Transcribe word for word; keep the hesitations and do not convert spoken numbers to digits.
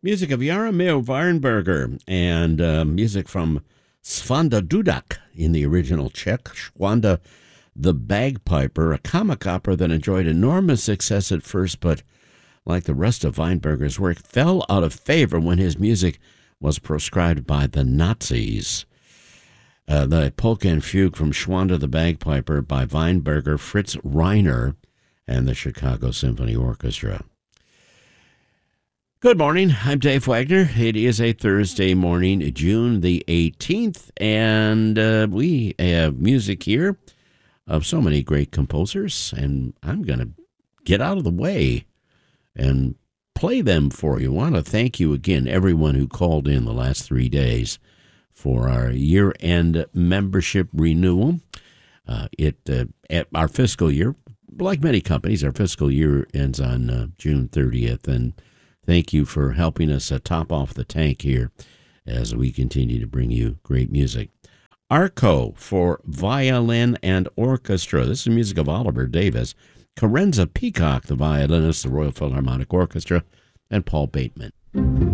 Music of Jaromir Weinberger and uh, music from Svanda Dudak in the original Czech. Svanda the Bagpiper, a comic opera that enjoyed enormous success at first, but like the rest of Weinberger's work, fell out of favor when his music was proscribed by the Nazis. Uh, the polka and fugue from Schwanda the Bagpiper by Weinberger, Fritz Reiner, and the Chicago Symphony Orchestra. Good morning. I'm Dave Wagner. It is a Thursday morning, June the eighteenth, and uh, we have music here of so many great composers, and I'm going to get out of the way and play them for you. I want to thank you again, everyone who called in the last three days for our year-end membership renewal. Uh, it uh, at our fiscal year, like many companies, our fiscal year ends on uh, June thirtieth, and thank you for helping us uh, top off the tank here as we continue to bring you great music. Arco for violin and orchestra. This is music of Oliver Davis. Carenza Peacock, the violinist, the Royal Philharmonic Orchestra, and Paul Bateman.